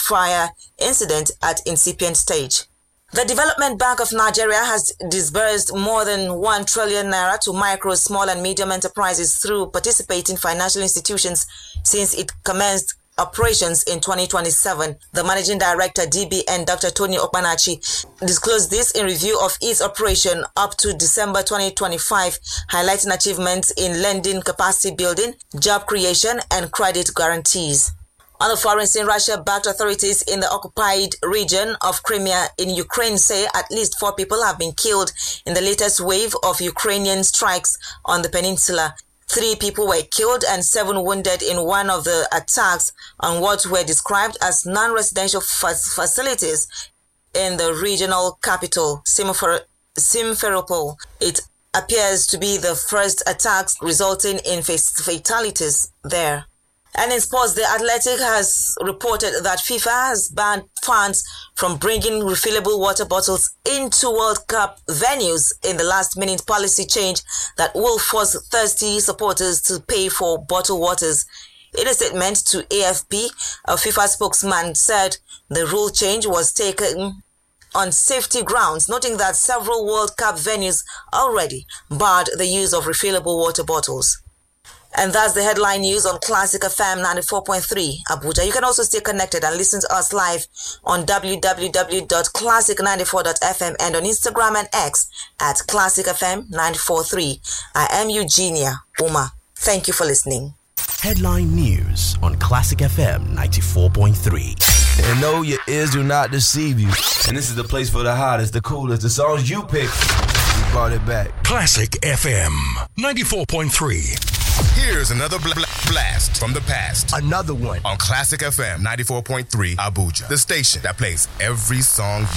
fire incident at incipient stage. The Development Bank of Nigeria has disbursed more than 1 trillion naira to micro, small and medium enterprises through participating financial institutions since it commenced operations in 2027. The Managing Director, DBN, Dr. Tony Okpanachi, disclosed this in review of its operation up to December 2025, highlighting achievements in lending capacity building, job creation, and credit guarantees. On the foreign scene, Russia-backed authorities in the occupied region of Crimea in Ukraine say at least 4 people have been killed in the latest wave of Ukrainian strikes on the peninsula. 3 people were killed and 7 wounded in one of the attacks on what were described as non-residential facilities in the regional capital, Simferopol. It appears to be the first attacks resulting in fatalities there. And in sports, The Athletic has reported that FIFA has banned fans from bringing refillable water bottles into World Cup venues in the last-minute policy change that will force thirsty supporters to pay for bottled waters. In a statement to AFP, a FIFA spokesman said the rule change was taken on safety grounds, noting that several World Cup venues already barred the use of refillable water bottles. And that's the headline news on Classic FM 94.3 Abuja. You can also stay connected and listen to us live on www.classic94.fm and on Instagram and X at Classic FM 943. I am Eugenia Uma. Thank you for listening. Headline news on Classic FM 94.3. And no, your ears do not deceive you. And this is the place for the hottest, the coolest, the songs you pick. We brought it back. Classic FM 94.3. Here's another blast from the past. Another one on Classic FM 94.3 Abuja, the station that plays every song